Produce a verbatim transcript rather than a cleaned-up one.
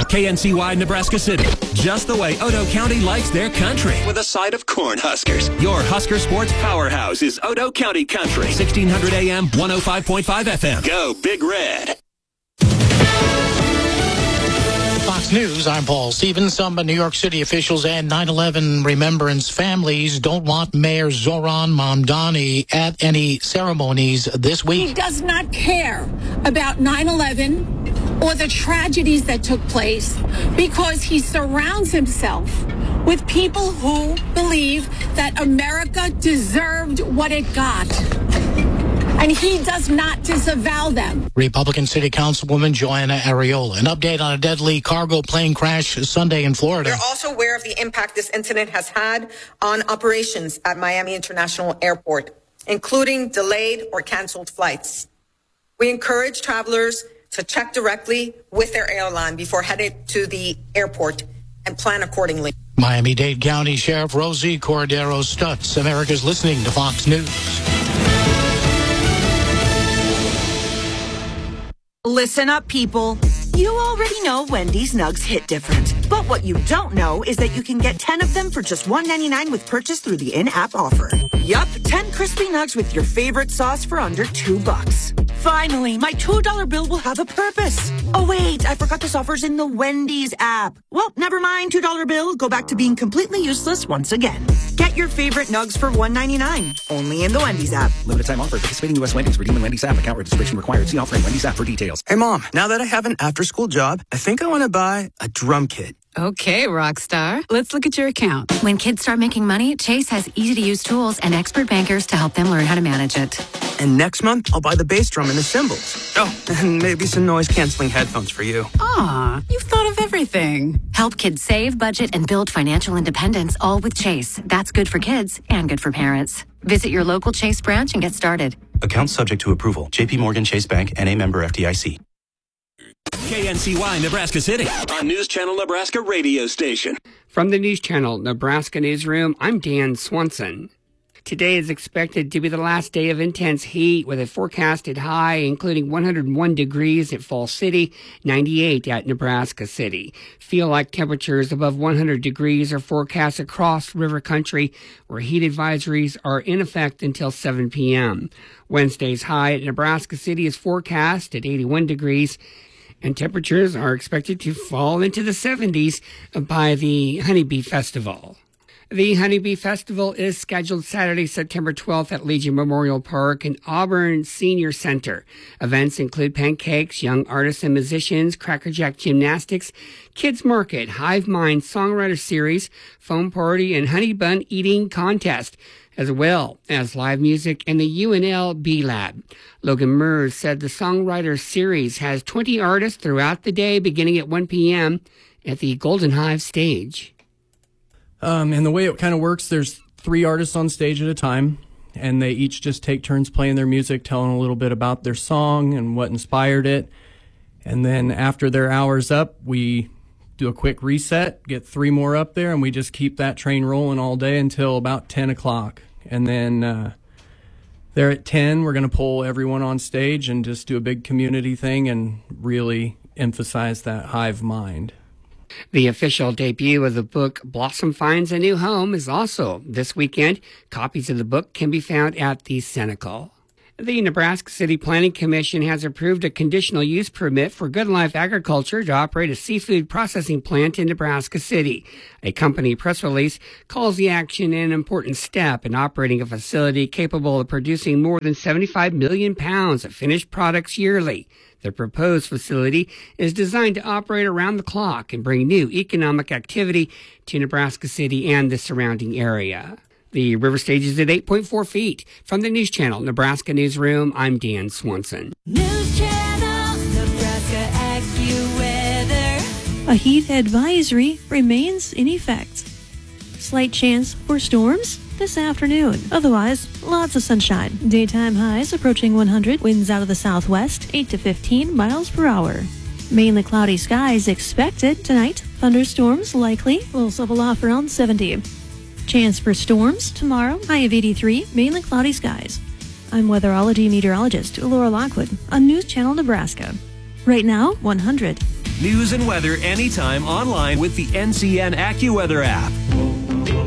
K N C Y Nebraska City. Just the way Otoe County likes their country. With a side of Cornhuskers. Your Husker sports powerhouse is Otoe County Country. sixteen hundred A M, one oh five point five F M. Go Big Red. Fox News, I'm Paul Stevens. Some New York City officials and nine eleven remembrance families don't want Mayor Zoran Mamdani at any ceremonies this week. He does not care about nine eleven or the tragedies that took place because he surrounds himself with people who believe that America deserved what it got. And he does not disavow them. Republican City Councilwoman Joanna Ariola. An update on a deadly cargo plane crash Sunday in Florida. We're also aware of the impact this incident has had on operations at Miami International Airport, including delayed or canceled flights. We encourage travelers to check directly with their airline before heading to the airport and plan accordingly. Miami-Dade County Sheriff Rosie Cordero Stutz. America's listening to Fox News. Listen up, people. You already know Wendy's Nugs hit different. But what you don't know is that you can get ten of them for just one ninety-nine with purchase through the in-app offer. Yup, ten crispy nugs with your favorite sauce for under two bucks. Finally, my two dollar bill will have a purpose. Oh, wait, I forgot this offer's in the Wendy's app. Well, never mind, two dollar bill. Go back to being completely useless once again. Get your favorite nugs for one ninety-nine, only in the Wendy's app. Limited time offer. Participating U S Wendy's. Redeem in Wendy's app. Account registration required. See offer in Wendy's app for details. Hey, Mom, now that I have an after-school job, I think I want to buy a drum kit. Okay, Rockstar. Let's look at your account. When kids start making money, Chase has easy-to-use tools and expert bankers to help them learn how to manage it. And next month, I'll buy the bass drum and the cymbals. Oh, and maybe some noise-canceling headphones for you. Aw, you've thought of everything. Help kids save, budget, and build financial independence, all with Chase. That's good for kids and good for parents. Visit your local Chase branch and get started. Account subject to approval. J P Morgan Chase Bank, N A member F D I C. K N C Y Nebraska City on News Channel Nebraska radio station. From the News Channel Nebraska Newsroom, I'm Dan Swanson. Today is expected to be the last day of intense heat with a forecasted high including one hundred one degrees at Fall City, ninety-eight at Nebraska City. Feel like temperatures above one hundred degrees are forecast across river country where heat advisories are in effect until seven p.m. Wednesday's high at Nebraska City is forecast at eighty-one degrees. And temperatures are expected to fall into the seventies by the Honeybee Festival. The Honeybee Festival is scheduled Saturday, September twelfth at Legion Memorial Park and Auburn Senior Center. Events include pancakes, young artists and musicians, crackerjack gymnastics, kids market, Hive Mind songwriter series, foam party, and honey bun eating contest, as well as live music and the U N L B-Lab. Logan Mers said the songwriter series has twenty artists throughout the day beginning at one p.m. at the Golden Hive stage. Um, and the way it kind of works, there's three artists on stage at a time, and they each just take turns playing their music, telling a little bit about their song and what inspired it. And then after their hour's up, we do a quick reset, get three more up there, and we just keep that train rolling all day until about ten o'clock. And then uh, there at ten, we're going to pull everyone on stage and just do a big community thing and really emphasize that hive mind. The official debut of the book Blossom Finds a New Home is also this weekend. Copies of the book can be found at the Senecal. The Nebraska City Planning Commission has approved a conditional use permit for Good Life Agriculture to operate a seafood processing plant in Nebraska City. A company press release calls the action an important step in operating a facility capable of producing more than seventy-five million pounds of finished products yearly. The proposed facility is designed to operate around the clock and bring new economic activity to Nebraska City and the surrounding area. The river stage is at eight point four feet. From the News Channel Nebraska Newsroom, I'm Dan Swanson. News Channel Nebraska AccuWeather. A heat advisory remains in effect. Slight chance for storms this afternoon. Otherwise, lots of sunshine. Daytime highs approaching one hundred. Winds out of the southwest, eight to fifteen miles per hour. Mainly cloudy skies expected tonight. Thunderstorms likely. Will level off around seventy. Chance for storms tomorrow. High of eighty-three. Mainly cloudy skies. I'm weatherology meteorologist Laura Lockwood on News Channel Nebraska. Right now, one hundred. News and weather anytime online with the N C N AccuWeather app.